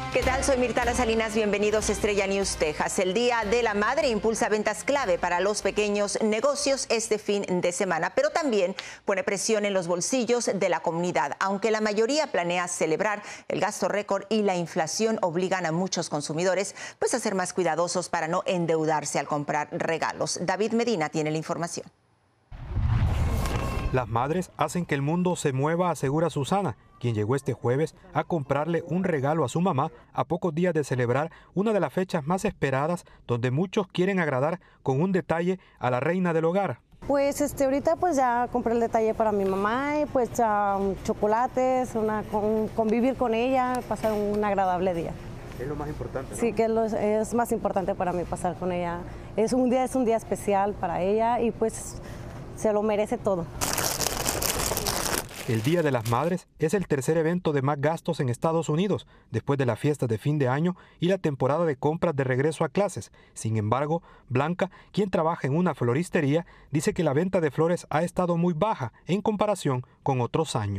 ¿Qué tal? Soy Mirtala Salinas, bienvenidos a Estrella News Texas. El Día de la Madre impulsa ventas clave para los pequeños negocios este fin de semana, pero también pone presión en los bolsillos de la comunidad. Aunque la mayoría planea celebrar, el gasto récord y la inflación obligan a muchos consumidores pues a ser más cuidadosos para no endeudarse al comprar regalos. David Medina tiene la información. Las madres hacen que el mundo se mueva, asegura Susana, quien llegó este jueves a comprarle un regalo a su mamá a pocos días de celebrar una de las fechas más esperadas, donde muchos quieren agradar con un detalle a la reina del hogar. Pues ahorita pues ya compré el detalle para mi mamá y pues chocolates, convivir con ella, pasar un agradable día. Es lo más importante, ¿no? Sí, que es más importante para mí pasar con ella. Es un día especial para ella y pues se lo merece todo. El Día de las Madres es el tercer evento de más gastos en Estados Unidos, después de las fiestas de fin de año y la temporada de compras de regreso a clases. Sin embargo, Blanca, quien trabaja en una floristería, dice que la venta de flores ha estado muy baja en comparación con otros años.